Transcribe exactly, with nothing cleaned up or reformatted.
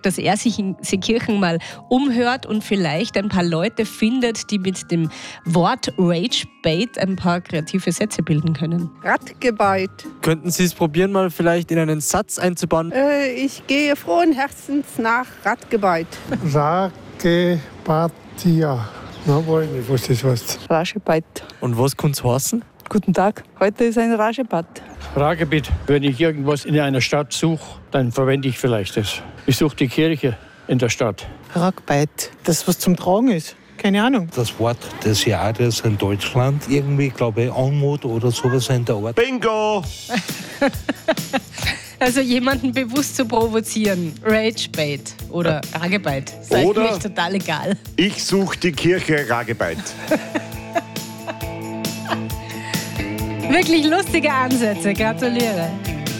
dass er sich in Seekirchen mal umhört und vielleicht ein paar Leute findet, die mit dem Wort Ragebait ein paar kreative Sätze bilden können. Radgebeut. Könnten Sie es probieren, mal vielleicht in einen Satz einzubauen? Äh, ich gehe frohen Herzens nach Radgebeut. Ragebatia. Na, weiß nicht, was das heißt. Ragebeit. Und was kann es heißen? Guten Tag, heute ist ein Ragebad. Ragebit. Wenn ich irgendwas in einer Stadt suche, dann verwende ich vielleicht das. Ich suche die Kirche in der Stadt. Ragbeit. Das, was zum Tragen ist. Keine Ahnung. Das Wort des Jahres in Deutschland. Irgendwie, glaube ich, Anmut oder sowas in der Art. Bingo! Also jemanden bewusst zu provozieren. Ragebait oder Ragebeit. Sei Oder mir total egal. Ich suche die Kirche Ragebeit. Wirklich lustige Ansätze. Gratuliere.